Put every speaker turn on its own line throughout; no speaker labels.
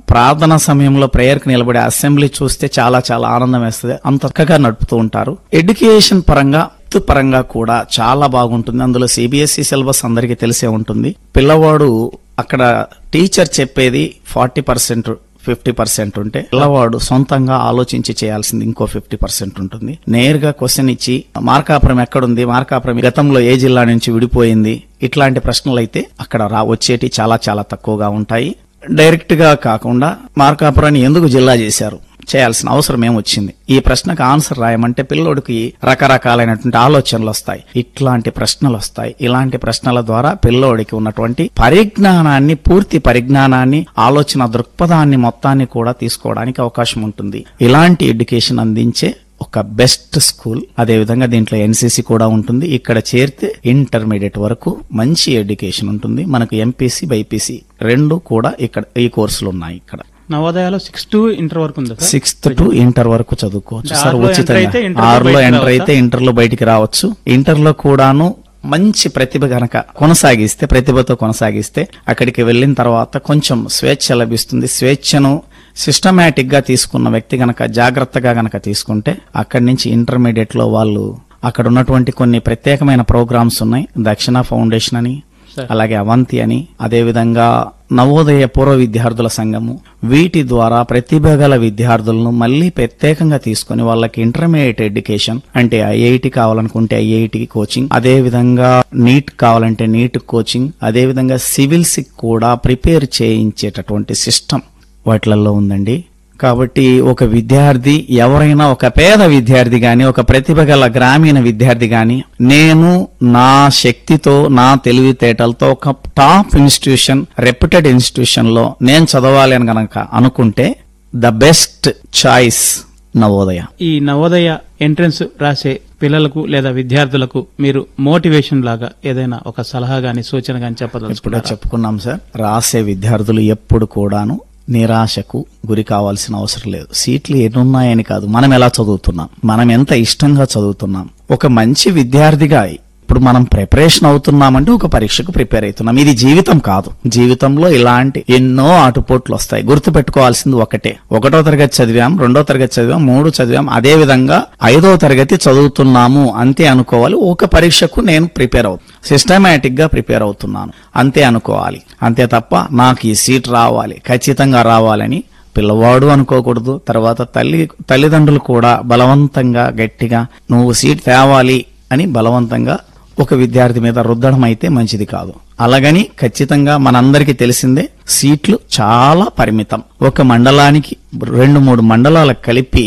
ప్రార్థన సమయంలో ప్రేయర్ కి నిలబడే అసెంబ్లీ చూస్తే చాలా చాలా ఆనందం వేస్తుంది. అంత చక్కగా నడుపుతూ ఉంటారు. ఎడ్యుకేషన్ పరంగా కూడా చాలా బాగుంటుంది. అందులో సిబిఎస్ఈ సిలబస్ అందరికీ తెలిసే ఉంటుంది. పిల్లవాడు అక్కడ టీచర్ చెప్పేది 40%, 50% ఉంటే పిల్లవాడు సొంతంగా ఆలోచించి చేయాల్సింది ఇంకో 50% ఉంటుంది. నేరుగా క్వశ్చన్ ఇచ్చి మార్కాపురం ఎక్కడుంది, మార్కాపురం గతంలో ఏ జిల్లా నుంచి విడిపోయింది, ఇట్లాంటి ప్రశ్నలు అయితే అక్కడ వచ్చేటి చాలా చాలా తక్కువగా ఉంటాయి. డైరెక్ట్ గా కాకుండా మార్కాపురాన్ని ఎందుకు జిల్లా చేశారు, చేయాల్సిన అవసరం ఏమొచ్చింది, ఈ ప్రశ్నకు ఆన్సర్ రాయమంటే పిల్లోడికి రకరకాలైనటువంటి ఆలోచనలు వస్తాయి. ఇట్లాంటి ప్రశ్నలు వస్తాయి. ఇలాంటి ప్రశ్నల ద్వారా పిల్లోడికి ఉన్నటువంటి పరిజ్ఞానాన్ని, పూర్తి పరిజ్ఞానాన్ని, ఆలోచన దృక్పథాన్ని మొత్తాన్ని కూడా తీసుకోవడానికి అవకాశం ఉంటుంది. ఇలాంటి ఎడ్యుకేషన్ అందించే ఒక బెస్ట్ స్కూల్. అదేవిధంగా దీంట్లో ఎన్సీసీ కూడా ఉంటుంది. ఇక్కడ చేరితే ఇంటర్మీడియట్ వరకు మంచి ఎడ్యుకేషన్ ఉంటుంది. మనకు ఎంపీసీ, బైపీసీ రెండు కూడా ఇక్కడ ఈ కోర్సులు ఉన్నాయి. ఇక్కడ
నవోదయాలో 6th to ఇంటర్ వరకు ఉంది.
6th to ఇంటర్ వరకు చదువుకోవచ్చు సార్. ఉచితంగా 6లో ఎంటర్ అయితే ఇంటర్లో బయటికి రావచ్చు. ఇంటర్లో కూడాను మంచి ప్రతిభ గనక కొనసాగిస్తే, ప్రతిభతో కొనసాగిస్తే అక్కడికి వెళ్ళిన తర్వాత కొంచెం స్వేచ్ఛ లభిస్తుంది. స్వేచ్ఛను సిస్టమేటిక్ గా తీసుకున్న వ్యక్తి గనక, జాగ్రత్తగా గనక తీసుకుంటే అక్కడి నుంచి ఇంటర్మీడియట్ లో వాళ్ళు అక్కడ ఉన్నటువంటి కొన్ని ప్రత్యేకమైన ప్రోగ్రామ్స్ ఉన్నాయి. దక్షిణ ఫౌండేషన్ అని, అలాగే అవంతి అని, అదేవిధంగా నవోదయ పూర్వ విద్యార్థుల సంఘము, వీటి ద్వారా ప్రతిభ గల విద్యార్థులను మళ్లీ ప్రత్యేకంగా తీసుకుని వాళ్ళకి ఇంటర్మీడియట్ ఎడ్యుకేషన్ అంటే ఐఐటి కావాలనుకుంటే ఐఐటి కోచింగ్, అదేవిధంగా నీట్ కావాలంటే నీట్ కోచింగ్, అదేవిధంగా సివిల్స్ కూడా ప్రిపేర్ చేయించేటటువంటి సిస్టమ్ వాటిలలో ఉందండి. కాబట్టి ఒక విద్యార్థి, ఎవరైనా ఒక పేద విద్యార్థి గాని, ఒక ప్రతిభ గల గ్రామీణ విద్యార్థి గాని, నేను నా శక్తితో, నా తెలివితేటలతో ఒక టాప్ ఇన్స్టిట్యూషన్, రెప్యూటెడ్ ఇన్స్టిట్యూషన్ లో నేను చదవాలి అని గనక అనుకుంటే ద బెస్ట్ చాయిస్ నవోదయ.
ఈ నవోదయ ఎంట్రన్స్ రాసే పిల్లలకు లేదా విద్యార్థులకు మీరు మోటివేషన్ లాగా ఏదైనా ఒక సలహా గాని, సూచన గాని చెప్పదలుచుకుంటే?
చెప్పుకున్నాం సార్, రాసే విద్యార్థులు ఎప్పుడు కూడాను నిరాశకు గురి కావాల్సిన అవసరం లేదు. సీట్లు ఎన్నున్నాయని కాదు, మనం ఎలా చదువుతున్నాం, మనం ఎంత ఇష్టంగా చదువుతున్నాం. ఒక మంచి విద్యార్థిగా ఇప్పుడు మనం ప్రిపరేషన్ అవుతున్నామంటే ఒక పరీక్షకు ప్రిపేర్ అవుతున్నాం. ఇది జీవితం కాదు. జీవితంలో ఇలాంటి ఎన్నో ఆటుపోట్లు వస్తాయి. గుర్తు పెట్టుకోవాల్సింది ఒకటే, 1వ తరగతి చదివాం, 2వ తరగతి చదివాం, 3 చదివాం, అదే విధంగా 5వ తరగతి చదువుతున్నాము అంతే అనుకోవాలి. ఒక పరీక్షకు నేను ప్రిపేర్ సిస్టమేటిక్ గా ప్రిపేర్ అవుతున్నాను అంతే అనుకోవాలి. అంతే తప్ప నాకు ఈ సీట్ రావాలి, ఖచ్చితంగా రావాలని పిల్లవాడు అనుకోకూడదు. తర్వాత తల్లిదండ్రులు కూడా బలవంతంగా గట్టిగా నువ్వు సీట్ తేవాలి అని బలవంతంగా ఒక విద్యార్థి మీద రుద్దడం అయితే మంచిది కాదు. అలాగని ఖచ్చితంగా మనందరికీ తెలిసిందే, సీట్లు చాలా పరిమితం. ఒక మండలానికి 2-3 మండలాలకు కలిపి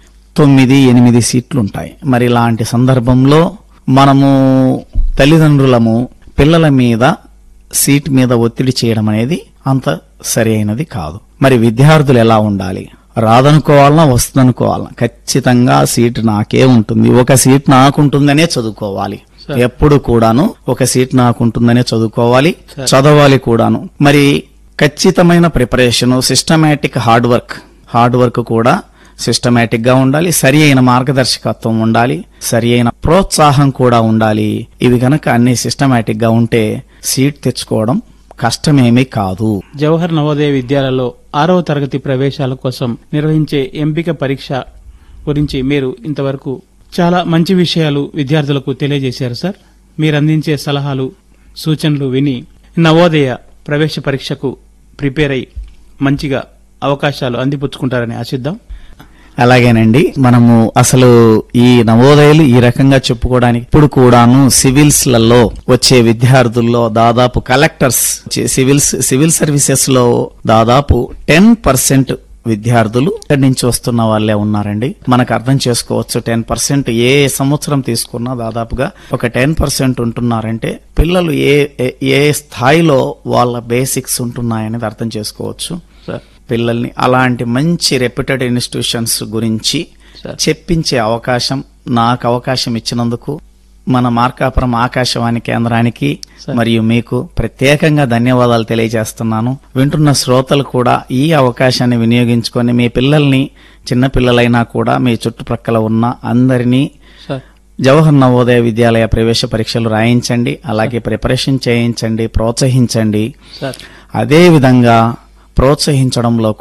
9-8 సీట్లు ఉంటాయి. మరి ఇలాంటి సందర్భంలో మనము తల్లిదండ్రులము పిల్లల మీద సీట్ మీద ఒత్తిడి చేయడం అనేది అంత సరి అయినది కాదు. మరి విద్యార్థులు ఎలా ఉండాలి? రాదనుకోవాలన్నా వస్తుందనుకోవాలన్నా ఖచ్చితంగా సీట్ నాకే ఉంటుంది, ఒక సీట్ నాకుంటుందనే చదువుకోవాలి. ఎప్పుడు కూడాను ఒక సీట్ నాకుంటుందనే చదువుకోవాలి, చదవాలి కూడాను. మరి ఖచ్చితమైన ప్రిపరేషన్, సిస్టమేటిక్ హార్డ్ వర్క్ కూడా సిస్టమేటిక్ గా ఉండాలి. సరి అయిన మార్గదర్శకత్వం ఉండాలి, సరి అయిన ప్రోత్సాహం కూడా ఉండాలి. ఇవి గనక అన్ని సిస్టమేటిక్ గా ఉంటే సీట్ తెచ్చుకోవడం కష్టమేమీ కాదు.
జవహర్ నవోదయ విద్యాలయంలో 6వ తరగతి ప్రవేశాల కోసం నిర్వహించే ఎంపిక పరీక్ష గురించి మీరు ఇంతవరకు చాలా మంచి విషయాలు విద్యార్థులకు తెలియజేశారు సార్. మీరు అందించే సలహాలు, సూచనలు విని నవోదయ ప్రవేశ పరీక్షకు ప్రిపేర్ అయి మంచిగా అవకాశాలు అందిపుచ్చుకుంటారని ఆశిద్దాం.
అలాగేనండి. మనము అసలు ఈ నవోదయలు ఈ రకంగా చెప్పుకోవడానికి ఇప్పుడు కూడాను సివిల్స్ లలో వచ్చే విద్యార్థుల్లో దాదాపు కలెక్టర్స్, సివిల్ సర్వీసెస్ లో దాదాపు 10% విద్యార్థులు ఇక్కడి నుంచి వస్తున్న వాళ్ళే ఉన్నారండి. మనకు అర్థం చేసుకోవచ్చు, 10% ఏ సంవత్సరం తీసుకున్నా దాదాపుగా ఒక 10% ఉంటున్నారంటే పిల్లలు ఏ స్థాయిలో వాళ్ళ బేసిక్స్ ఉంటున్నాయనేది అర్థం చేసుకోవచ్చు. పిల్లల్ని అలాంటి మంచి రెప్యూటెడ్ ఇన్స్టిట్యూషన్స్ గురించి చెప్పించే అవకాశం, నాకు అవకాశం ఇచ్చినందుకు మన మార్కాపురం ఆకాశవాణి కేంద్రానికి మరియు మీకు ప్రత్యేకంగా ధన్యవాదాలు తెలియజేస్తున్నాను. వింటున్న శ్రోతలు కూడా ఈ అవకాశాన్ని వినియోగించుకొని మీ పిల్లల్ని, చిన్న పిల్లలైనా కూడా మీ చుట్టుప్రక్కల ఉన్న అందరినీ జవహర్ నవోదయ విద్యాలయ ప్రవేశ పరీక్షలు రాయించండి, అలాగే ప్రిపరేషన్ చేయించండి, ప్రోత్సహించండి. అదే విధంగా ప్రోత్సహించడంలో